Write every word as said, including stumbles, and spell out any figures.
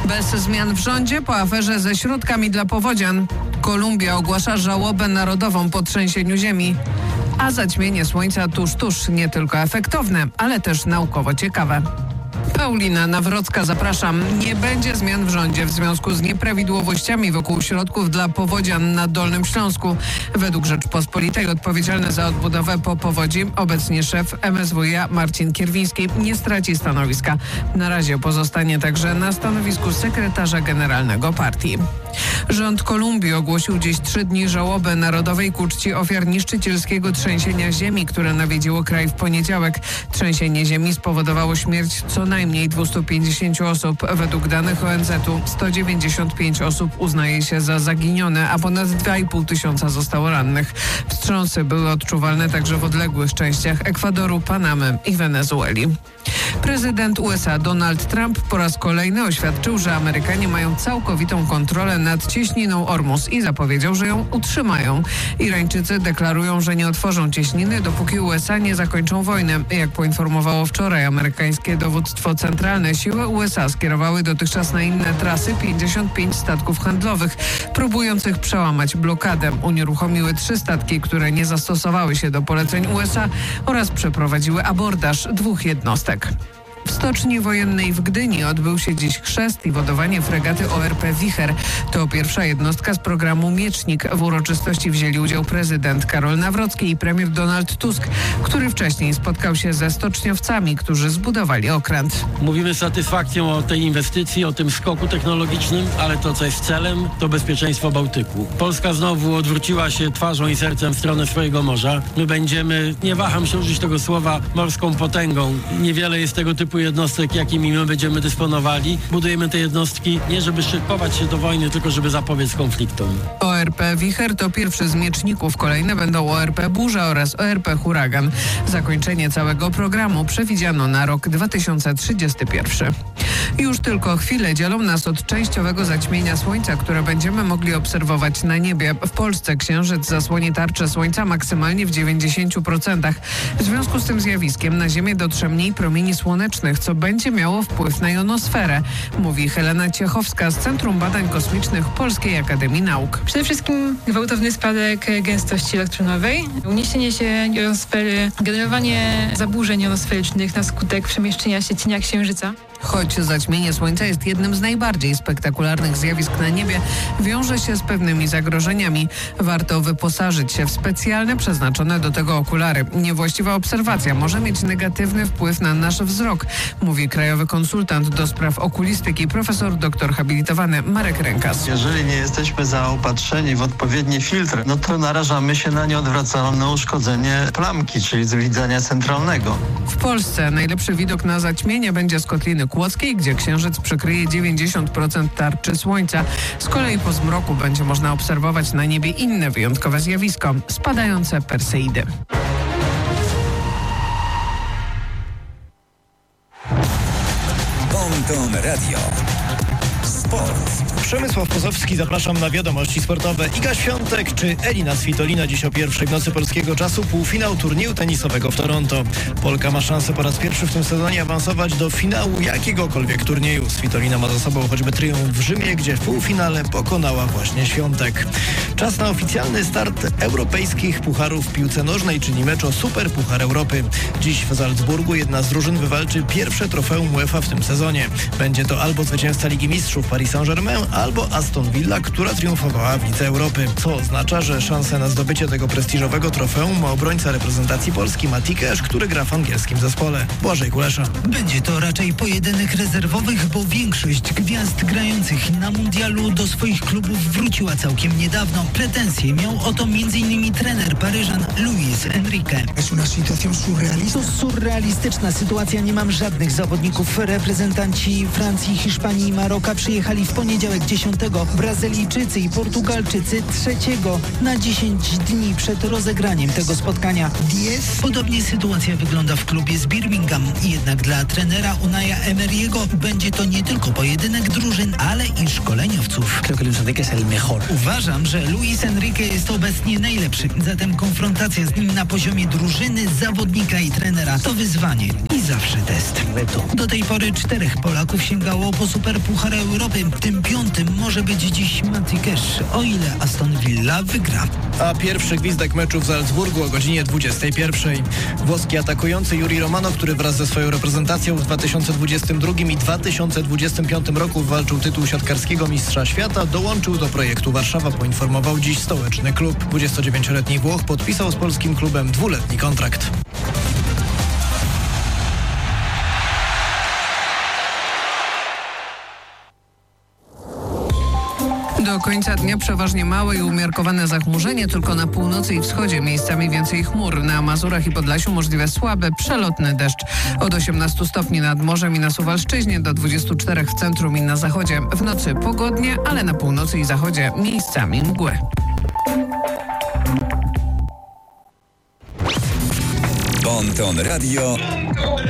Bez zmian w rządzie po aferze ze środkami dla powodzian. Kolumbia ogłasza żałobę narodową po trzęsieniu ziemi. A zaćmienie słońca tuż, tuż nie tylko efektowne, ale też naukowo ciekawe. Paulina Nawrocka, zapraszam. Nie będzie zmian w rządzie w związku z nieprawidłowościami wokół środków dla powodzian na Dolnym Śląsku. Według Rzeczpospolitej odpowiedzialny za odbudowę po powodzi, obecnie szef M S W iA Marcin Kierwiński, nie straci stanowiska. Na razie pozostanie także na stanowisku sekretarza generalnego partii. Rząd Kolumbii ogłosił dziś trzy dni żałoby narodowej ku czci ofiar niszczycielskiego trzęsienia ziemi, które nawiedziło kraj w poniedziałek. Trzęsienie ziemi spowodowało śmierć co najmniej dwieście pięćdziesiąt osób. Według danych O N Z u sto dziewięćdziesiąt pięć osób uznaje się za zaginione, a ponad dwa i pół tysiąca zostało rannych. Wstrząsy były odczuwalne także w odległych częściach Ekwadoru, Panamy i Wenezueli. Prezydent U S A Donald Trump po raz kolejny oświadczył, że Amerykanie mają całkowitą kontrolę nad cieśniną Ormus i zapowiedział, że ją utrzymają. Irańczycy deklarują, że nie otworzą cieśniny, dopóki U S A nie zakończą wojny. Jak poinformowało wczoraj amerykańskie dowództwo centralne, siły U S A skierowały dotychczas na inne trasy pięćdziesiąt pięć statków handlowych, próbujących przełamać blokadę. Unieruchomiły trzy statki, które nie zastosowały się do poleceń U S A oraz przeprowadziły abordaż dwóch jednostek. W stoczni wojennej w Gdyni odbył się dziś chrzest i wodowanie fregaty O R P Wicher. To pierwsza jednostka z programu Miecznik. W uroczystości wzięli udział prezydent Karol Nawrocki i premier Donald Tusk, który wcześniej spotkał się ze stoczniowcami, którzy zbudowali okręt. Mówimy z satysfakcją o tej inwestycji, o tym skoku technologicznym, ale to, co jest celem, to bezpieczeństwo Bałtyku. Polska znowu odwróciła się twarzą i sercem w stronę swojego morza. My będziemy, nie waham się użyć tego słowa, morską potęgą. Niewiele jest tego typu jednostek, jakimi my będziemy dysponowali. Budujemy te jednostki nie żeby szykować się do wojny, tylko żeby zapobiec konfliktom. O R P Wicher to pierwszy z mieczników. Kolejne będą O R P Burza oraz O R P Huragan. Zakończenie całego programu przewidziano na rok dwa tysiące trzydziesty pierwszy. Już tylko chwile dzielą nas od częściowego zaćmienia słońca, które będziemy mogli obserwować na niebie. W Polsce księżyc zasłoni tarczę słońca maksymalnie w dziewięćdziesięciu procentach. W związku z tym zjawiskiem na Ziemię dotrze mniej promieni słonecznych, co będzie miało wpływ na jonosferę, mówi Helena Ciechowska z Centrum Badań Kosmicznych Polskiej Akademii Nauk. Przede wszystkim gwałtowny spadek gęstości elektronowej, uniesienie się jonosfery, generowanie zaburzeń jonosferycznych na skutek przemieszczenia się cienia księżyca. Choć zaćmienie słońca jest jednym z najbardziej spektakularnych zjawisk na niebie, wiąże się z pewnymi zagrożeniami. Warto wyposażyć się w specjalne, przeznaczone do tego okulary. Niewłaściwa obserwacja może mieć negatywny wpływ na nasz wzrok, mówi krajowy konsultant do spraw okulistyki, profesor doktor habilitowany Marek Rękas. Jeżeli nie jesteśmy zaopatrzeni w odpowiednie filtry, no to narażamy się na nieodwracalne uszkodzenie plamki, czyli z widzenia centralnego. W Polsce najlepszy widok na zaćmienie będzie z Kotliny Kłodzkiej, gdzie księżyc przykryje dziewięćdziesiąt procent tarczy słońca. Z kolei po zmroku będzie można obserwować na niebie inne wyjątkowe zjawisko – spadające Perseidy. Bonton Radio. Sport. Przemysław Pozowski, zapraszam na wiadomości sportowe. Iga Świątek czy Elina Svitolina dziś o pierwszej w nocy polskiego czasu półfinał turnieju tenisowego w Toronto. Polka ma szansę po raz pierwszy w tym sezonie awansować do finału jakiegokolwiek turnieju. Svitolina ma za sobą choćby triumf w Rzymie, gdzie w półfinale pokonała właśnie Świątek. Czas na oficjalny start europejskich pucharów w piłce nożnej, czyli mecz o Super Puchar Europy. Dziś w Salzburgu jedna z drużyn wywalczy pierwsze trofeum UEFA w tym sezonie. Będzie to albo zwycięzca Ligi Mistrzów Paris Saint-Germain, albo Aston Villa, która triumfowała w Lidze Europy. Co oznacza, że szansę na zdobycie tego prestiżowego trofeum ma obrońca reprezentacji Polski Mati Cash, który gra w angielskim zespole. Błażej Kulesza. Będzie to raczej pojedynek rezerwowych, bo większość gwiazd grających na mundialu do swoich klubów wróciła całkiem niedawno. Pretensje miał o to m.in. trener Paryżan Luis Enrique. To surrealistyczna sytuacja. Nie mam żadnych zawodników. Reprezentanci Francji, Hiszpanii i Maroka przyjechali w poniedziałek dziesiątego, Brazylijczycy i Portugalczycy trzeciego na dziesięć dni przed rozegraniem tego spotkania. Podobnie sytuacja wygląda w klubie z Birmingham. Jednak dla trenera Unaja Emery'ego będzie to nie tylko pojedynek drużyn, ale i szkoleniowców. Uważam, że Luis Enrique jest obecnie najlepszy. Zatem konfrontacja z nim na poziomie drużyny, zawodnika i trenera to wyzwanie i zawsze test. Do tej pory czterech Polaków sięgało po Super Puchar Europy Europy. Tym piątym może być dziś Matty Cash, o ile Aston Villa wygra. A pierwszy gwizdek meczu w Salzburgu o godzinie dwudziestej pierwszej. Włoski atakujący Yuri Romano, który wraz ze swoją reprezentacją w dwa tysiące dwudziestym drugim i dwa tysiące dwudziestym piątym roku walczył tytuł siatkarskiego mistrza świata, dołączył do projektu Warszawa, poinformował dziś stołeczny klub. dwudziestodziewięcioletni Włoch podpisał z polskim klubem dwuletni kontrakt. Do końca dnia przeważnie małe i umiarkowane zachmurzenie, tylko na północy i wschodzie miejscami więcej chmur. Na Mazurach i Podlasiu możliwe słaby, przelotny deszcz. Od osiemnastu stopni nad morzem i na Suwalszczyźnie do dwudziestu czterech w centrum i na zachodzie. W nocy pogodnie, ale na północy i zachodzie miejscami mgły. Bon Ton Radio.